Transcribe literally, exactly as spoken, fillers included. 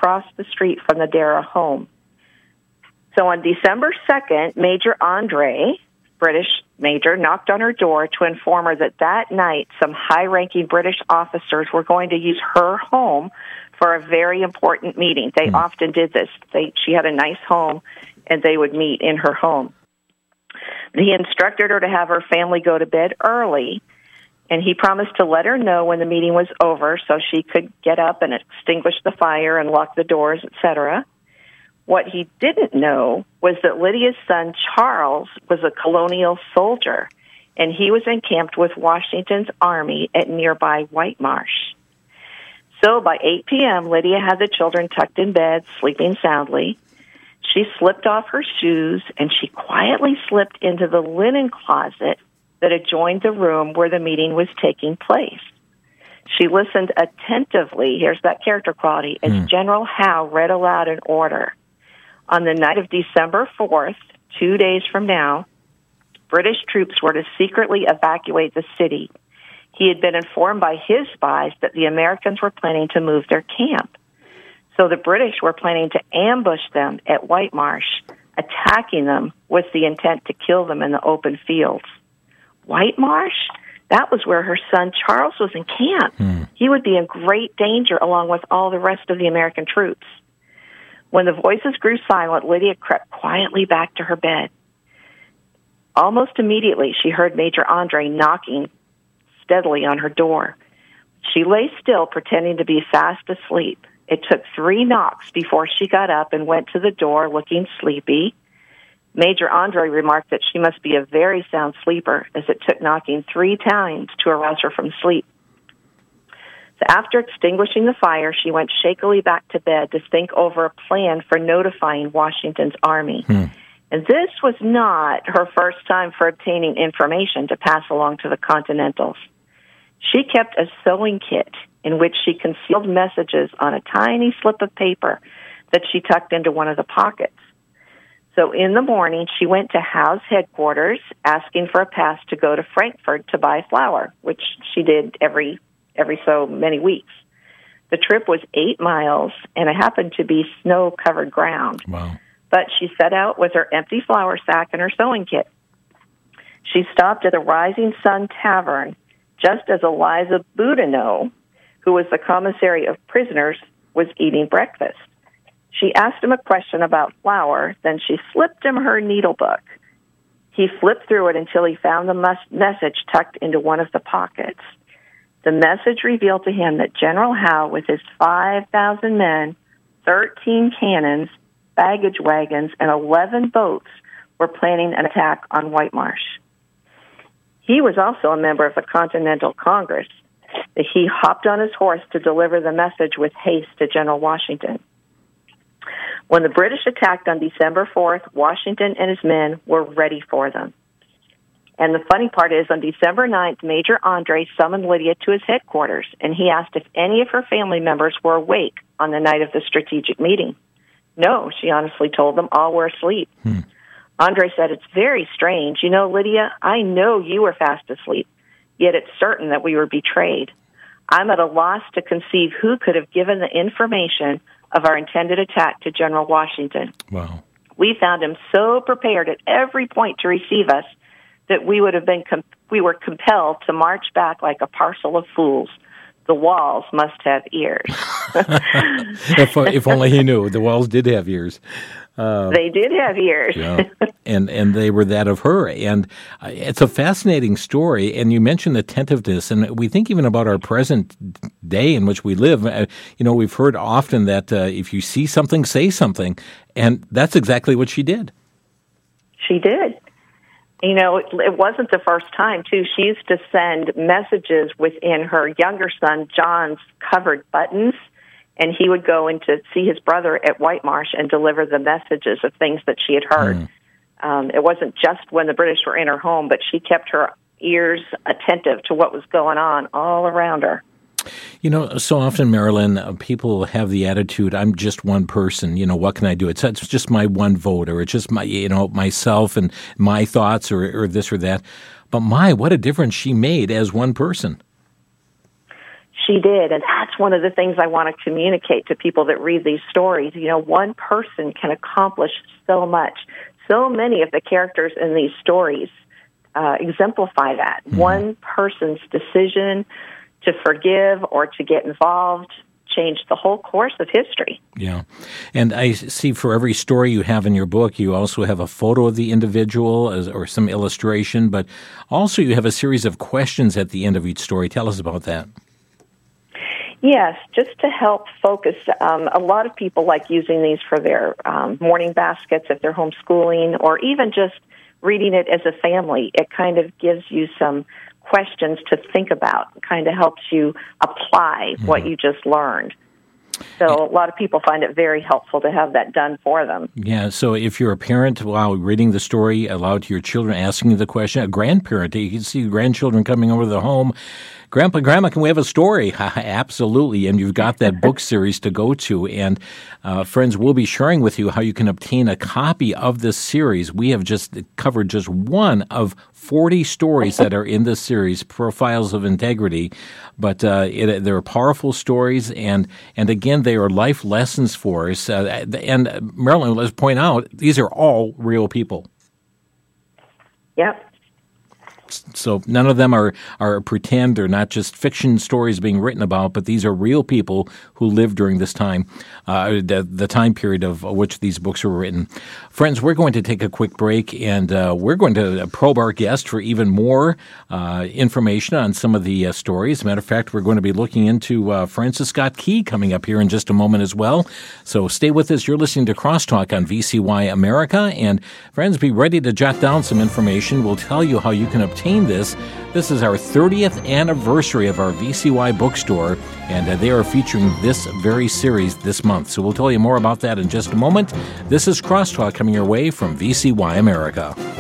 across the street from the Darrah home. So on December second, Major Andre, British major, knocked on her door to inform her that that night some high-ranking British officers were going to use her home for a very important meeting. They mm. often did this. They, she had a nice home, and they would meet in her home. He instructed her to have her family go to bed early, and he promised to let her know when the meeting was over so she could get up and extinguish the fire and lock the doors, et cetera. What he didn't know was that Lydia's son, Charles, was a colonial soldier, and he was encamped with Washington's army at nearby White Marsh. So by eight p.m., Lydia had the children tucked in bed, sleeping soundly. She slipped off her shoes, and she quietly slipped into the linen closet that adjoined the room where the meeting was taking place. She listened attentively, here's that character quality, as mm. General Howe read aloud an order. On the night of December fourth, two days from now, British troops were to secretly evacuate the city. He had been informed by his spies that the Americans were planning to move their camp. So the British were planning to ambush them at White Marsh, attacking them with the intent to kill them in the open fields. White Marsh? That was where her son Charles was encamped. Hmm. He would be in great danger along with all the rest of the American troops. When the voices grew silent, Lydia crept quietly back to her bed. Almost immediately, she heard Major Andre knocking steadily on her door. She lay still, pretending to be fast asleep. It took three knocks before she got up and went to the door, looking sleepy. Major Andre remarked that she must be a very sound sleeper, as it took knocking three times to arouse her from sleep. So after extinguishing the fire, she went shakily back to bed to think over a plan for notifying Washington's army. Hmm. And this was not her first time for obtaining information to pass along to the Continentals. She kept a sewing kit in which she concealed messages on a tiny slip of paper that she tucked into one of the pockets. So in the morning, she went to Howe's headquarters asking for a pass to go to Frankfurt to buy flour, which she did every every so many weeks. The trip was eight miles, and it happened to be snow-covered ground. Wow. But she set out with her empty flour sack and her sewing kit. She stopped at the Rising Sun Tavern just as Eliza Boudinot, who was the commissary of prisoners, was eating breakfast. She asked him a question about flour, then she slipped him her needle book. He flipped through it until he found the mes- message tucked into one of the pockets. The message revealed to him that General Howe, with his five thousand men, thirteen cannons, baggage wagons, and eleven boats, were planning an attack on White Marsh. He was also a member of the Continental Congress. He hopped on his horse to deliver the message with haste to General Washington. When the British attacked on December fourth, Washington and his men were ready for them. And the funny part is, on December ninth, Major Andre summoned Lydia to his headquarters, and he asked if any of her family members were awake on the night of the strategic meeting. No, she honestly told them, all were asleep. Hmm. Andre said, it's very strange. You know, Lydia, I know you were fast asleep, yet it's certain that we were betrayed. I'm at a loss to conceive who could have given the information of our intended attack to General Washington. Wow. We found him so prepared at every point to receive us that we would have been com- we were compelled to march back like a parcel of fools. The walls must have ears. if, if only he knew. The walls did have ears. Uh, they did have ears. Yeah. And and they were that of her. And uh, it's a fascinating story. And you mentioned attentiveness. And we think even about our present day in which we live. Uh, you know, we've heard often that uh, if you see something, say something. And that's exactly what she did. She did. You know, it, it wasn't the first time, too. She used to send messages within her younger son, John's, covered buttons, and he would go in to see his brother at White Marsh and deliver the messages of things that she had heard. Mm. Um, it wasn't just when the British were in her home, but she kept her ears attentive to what was going on all around her. You know, so often, Marilyn, uh, people have the attitude, I'm just one person, you know, what can I do? It's, it's just my one vote, or it's just my, you know, myself and my thoughts, or, or this or that. But my, what a difference she made as one person. she did. And that's one of the things I want to communicate to people that read these stories. You know, one person can accomplish so much. So many of the characters in these stories uh, exemplify that. Mm-hmm. One person's decision to forgive or to get involved changed the whole course of history. Yeah. And I see for every story you have in your book, you also have a photo of the individual as, or some illustration, but also you have a series of questions at the end of each story. Tell us about that. Yes, just to help focus. Um, a lot of people like using these for their um, morning baskets if they're homeschooling, or even just reading it as a family. It kind of gives you some questions to think about, kind of helps you apply mm-hmm. what you just learned. So a lot of people find it very helpful to have that done for them. Yeah, so if you're a parent, while reading the story aloud to your children, asking the question, a grandparent, you can see grandchildren coming over to the home, Grandpa, Grandma, can we have a story? Absolutely, and you've got that book series to go to. And uh, friends, we'll be sharing with you how you can obtain a copy of this series. We have just covered just one of forty stories that are in this series, Profiles of Integrity. But uh, it, they're powerful stories, and, and again, they are life lessons for us. Uh, and uh, Marilyn, let's point out, these are all real people. Yep. So none of them are, are pretend. They're not just fiction stories being written about, but these are real people who lived during this time, uh, the, the time period of which these books were written. Friends, we're going to take a quick break, and uh, we're going to probe our guest for even more uh, information on some of the uh, stories. As a matter of fact, we're going to be looking into uh, Francis Scott Key coming up here in just a moment as well. So stay with us. You're listening to Crosstalk on V C Y America. And friends, be ready to jot down some information. We'll tell you how you can obtain this. This is our thirtieth anniversary of our V C Y bookstore, and uh, they are featuring this very series this month. So we'll tell you more about that in just a moment. This is Crosstalk coming your way from V C Y America.